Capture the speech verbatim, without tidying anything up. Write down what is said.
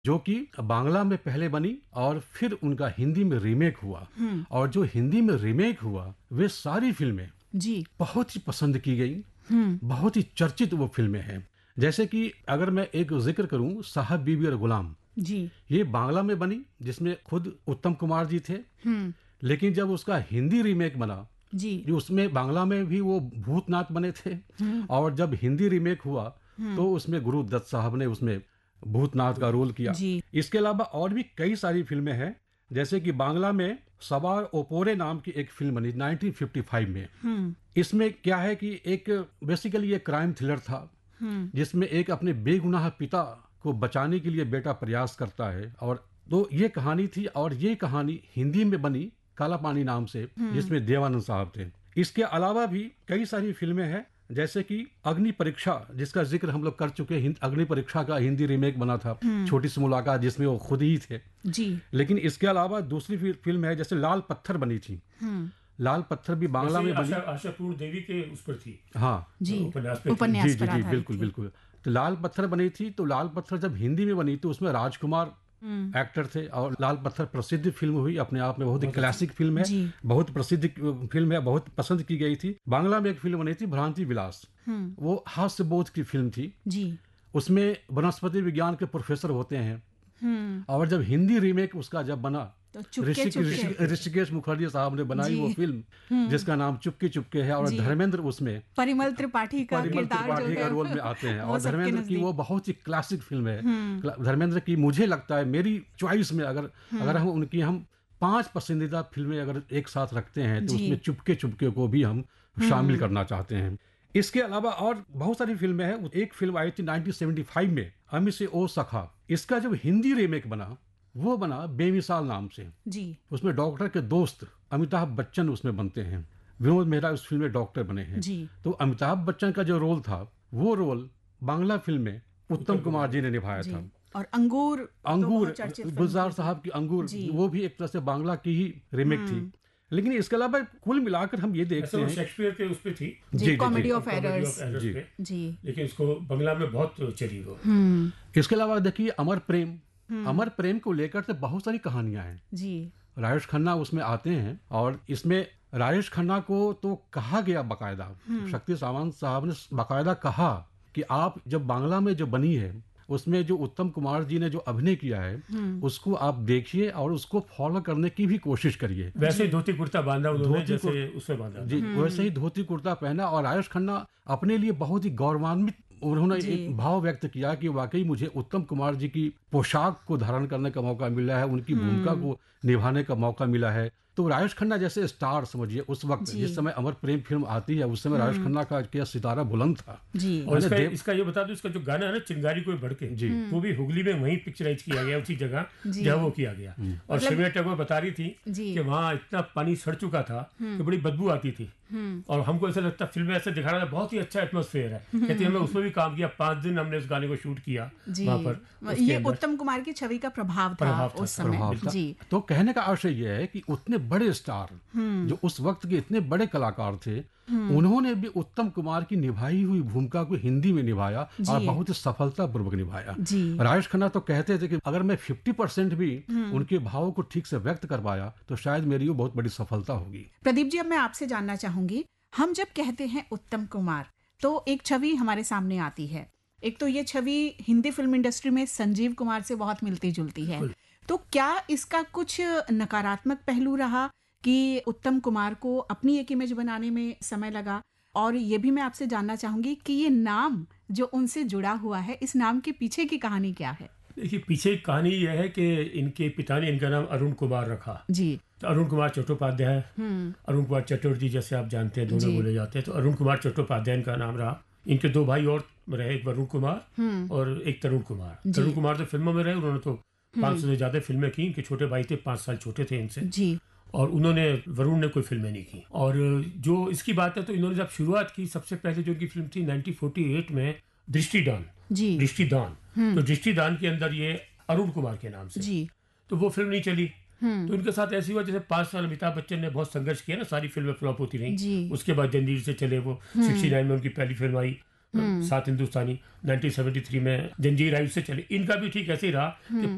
जो कि बांग्ला में पहले बनी और फिर उनका हिंदी में रीमेक हुआ। और जो हिंदी में रीमेक हुआ वे सारी फिल्में जी बहुत ही पसंद की गई, बहुत ही चर्चित वो फिल्में हैं। जैसे कि अगर मैं एक जिक्र करूं, साहब बीबी और गुलाम, जी ये बांग्ला में बनी जिसमें खुद उत्तम कुमार जी थे, लेकिन जब उसका हिंदी रीमेक बना जी जो उसमें बांग्ला में भी वो भूतनाथ बने थे, और जब हिंदी रीमेक हुआ तो उसमें गुरु दत्त साहब ने उसमें भूतनाथ का रोल किया। जी। इसके अलावा और भी कई सारी फिल्में हैं, जैसे कि बांग्ला में सवार ओपोरे नाम की एक फिल्म बनी नाइनटीन फिफ्टी फाइव में। इसमें क्या है कि एक बेसिकली एक क्राइम थ्रिलर था जिसमें एक अपने बेगुनाह पिता को बचाने के लिए बेटा प्रयास करता है, और तो ये कहानी थी। और ये कहानी हिंदी में बनी काला पानी नाम से, जिसमें देवानंद साहब थे। इसके अलावा भी कई सारी फिल्में हैं, जैसे कि अग्नि परीक्षा जिसका जिक्र हम लोग कर चुके हैं। अग्नि परीक्षा का हिंदी रीमेक बना था, छोटी सी मुलाकात, जिसमें वो खुद ही थे जी। लेकिन इसके अलावा दूसरी फिल्म है जैसे लाल पत्थर बनी थी। लाल पत्थर भी बांग्ला में बनी, आशापूर्ण देवी के उस पर थी। हाँ जी उपन्यास पे थी। उपन्यास जी जी पर जी आधारित बिल्कुल थी। बिल्कुल। तो लाल पत्थर बनी थी, तो लाल पत्थर जब हिंदी में बनी तो उसमें राजकुमार एक्टर थे, और लाल पत्थर प्रसिद्ध फिल्म हुई, अपने आप में बहुत ही क्लासिक फिल्म है, जी। बहुत प्रसिद्ध फिल्म है, बहुत पसंद की गई थी। बांग्ला में एक फिल्म बनी थी भ्रांति विलास, वो हास्य बोध की फिल्म थी। जी उसमें वनस्पति विज्ञान के प्रोफेसर होते हैं, और जब हिंदी रीमेक उसका जब बना तो चुपके ऋषिक- चुपके ऋषिक- ऋषिकेश मुखर्जी साहब ने बनाई जी। वो फिल्म जिसका नाम चुपके चुपके है, और जी। धर्मेंद्र उसमें परिमल त्रिपाठी का परिमल किरदार जो त्रिपाठी का है रोल में आते हैं। वो और सबके धर्मेंद्र की नजदीक। वो बहुत ही क्लासिक फिल्म है। धर्मेंद्र की मुझे लगता है मेरी चॉइस में अगर अगर हम उनकी हम पांच पसंदीदा फिल्में अगर एक साथ रखते हैं तो जी। उसमें चुपके चुपके को भी हम शामिल करना चाहते हैं। इसके अलावा और बहुत सारी फिल्में हैं। एक फिल्म आई थी नाइनटीन सेवेंटी फाइव में, अमी से ओ सखा। इसका जब हिंदी रीमेक बना वो बना बेमिसाल नाम से। जी उसमें डॉक्टर के दोस्त अमिताभ बच्चन उसमें बनते हैं। विनोद मेहरा उस फिल्म में डॉक्टर बने हैं। जी। तो अमिताभ बच्चन का जो रोल था वो रोल बांग्ला फिल्म में उत्तम कुमार जी ने निभाया जी था। और अंगूर तो अंगूर बहुत चर्चित फिल्म गुलजार थी। साहब की अंगूर, जी। वो भी एक तरह से बांग्ला की ही रीमेक थी। लेकिन इसके अलावा कुल मिलाकर हम ये देखते ऐसे वो हैं शेक्सपियर के उस पे थी, जी, जी जी, comedy ji. Of errors. Errors जी। पे, जी लेकिन इसको बंगला में बहुत चली वो। इसके अलावा देखिए अमर प्रेम, अमर प्रेम को लेकर से बहुत सारी कहानियां हैं। जी राजेश खन्ना उसमें आते हैं, और इसमें राजेश खन्ना को तो कहा गया बाकायदा, शक्ति सावंत साहब ने बाकायदा कहा कि आप जब बांग्ला में जो बनी है उसमें जो उत्तम कुमार जी ने जो अभिनय किया है उसको आप देखिए और उसको फॉलो करने की भी कोशिश करिए। वैसे ही धोती कुर्ता बांधा उन्होंने, धोती जैसे उसमें बांधा। जी वैसे ही धोती कुर्ता पहना, और राजेश खन्ना अपने लिए बहुत ही गौरवान्वित उन्होंने एक भाव व्यक्त किया कि वाकई मुझे उत्तम कुमार जी की पोशाक को धारण करने का मौका मिला है, उनकी भूमिका को निभाने का मौका मिला है। तो राजेश खन्ना जैसे स्टार समझिए उस वक्त जिस समय अमर प्रेम फिल्म आती है उस समय राजेश खन्ना का क्या सितारा बुलंद था। जी और इसका, देव- इसका ये बता दूं, इसका जो गाना है ना चिंगारी कोई भड़के, जी। वो भी हुगली में वहीं पिक्चराइज किया गया, उसी जगह जहाँ वो किया गया। और शर्मिला टैगोर बता रही थी जी। कि वहाँ इतना पानी सड़ चुका था कि बड़ी बदबू आती थी, और हमको ऐसा लगता फिल्म में ऐसा दिखा रहा था, बहुत ही अच्छा एटमॉस्फेयर है। कहती है हमने उसमें भी काम किया, पांच दिन हमने उस गाने को शूट किया जी वहाँ पर। उसके ये अंदर उत्तम कुमार की छवि का प्रभाव था प्रभाव था, उस समय। प्रभाव था। जी तो कहने का आशय यह है कि उतने बड़े स्टार जो उस वक्त के इतने बड़े कलाकार थे, उन्होंने भी उत्तम कुमार की निभाई हुई भूमिका को हिंदी में निभाया और बहुत ही सफलतापूर्वक निभाया। जी राजेश खन्ना तो कहते थे कि अगर मैं फिफ्टी परसेंट भी उनके भावों को ठीक से व्यक्त कर पाया तो शायद मेरी वो बहुत बड़ी सफलता होगी। प्रदीप जी, अब मैं आपसे जानना चाहूंगी, हम जब कहते हैं उत्तम कुमार तो एक छवि हमारे सामने आती है। एक तो ये छवि हिंदी फिल्म इंडस्ट्री में संजीव कुमार से बहुत मिलती जुलती है, तो क्या इसका कुछ नकारात्मक पहलू रहा कि उत्तम कुमार को अपनी एक इमेज बनाने में समय लगा? और ये भी मैं आपसे जानना चाहूंगी कि ये नाम जो उनसे जुड़ा हुआ है, इस नाम के पीछे की कहानी क्या है? देखिए, पीछे कहानी यह है कि इनके पिता ने इनका नाम अरुण कुमार रखा। जी तो अरुण कुमार चट्टोपाध्याय, अरुण कुमार चटर्जी जैसे आप जानते हैं, दोनों बोले जाते हैं। तो अरुण कुमार चट्टोपाध्याय इनका नाम रहा। इनके दो भाई और रहे, एक वरुण कुमार और एक तरुण कुमार। तरुण कुमार तो फिल्मों में रहे, उन्होंने तो पांच सौ से ज्यादा फिल्में की। इनके छोटे भाई थे, पांच साल छोटे थे इनसे, जी और उन्होंने, वरुण ने कोई फिल्में नहीं की। और जो इसकी बात है, तो इन्होंने जब शुरुआत की, सबसे पहले जो इनकी फिल्म थी नाइनटीन फोर्टी एट में, दृष्टिदान। जी दृष्टिदान तो दृष्टिदान के अंदर ये अरुण कुमार के नाम से, जी तो वो फिल्म नहीं चली। तो इनके साथ ऐसी हुआ जैसे पांच साल अमिताभ बच्चन ने बहुत संघर्ष किया ना, सारी फिल्में फ्लॉप होती जी। रही। उसके बाद जंजीर से चले, वो सिक्सटी नाइन में उनकी पहली फिल्म आई सात हिंदुस्तानी, नाइनटीन सेवेंटी थ्री में जंजीर आई, उससे चले। इनका भी ठीक ऐसे ही रहा कि